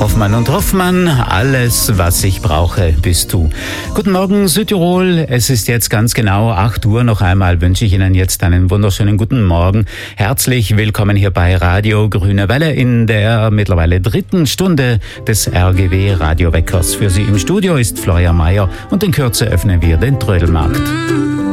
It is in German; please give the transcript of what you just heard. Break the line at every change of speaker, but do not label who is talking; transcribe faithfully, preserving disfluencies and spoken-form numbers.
Hoffmann und Hoffmann, alles, was ich brauche, bist du. Guten Morgen Südtirol, es ist jetzt ganz genau acht Uhr. Noch einmal wünsche ich Ihnen jetzt einen wunderschönen guten Morgen. Herzlich willkommen hier bei Radio Grüne Welle in der mittlerweile dritten Stunde des R G W Radioweckers. Für Sie im Studio ist Florian Mayer und in Kürze öffnen wir den Trödelmarkt.